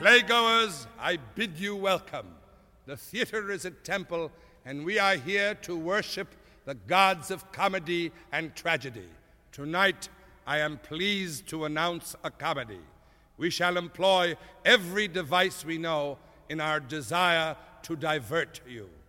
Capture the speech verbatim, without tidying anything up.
Playgoers, I bid you welcome. The theater is a temple, and we are here to worship the gods of comedy and tragedy. Tonight, I am pleased to announce a comedy. We shall employ every device we know in our desire to divert you.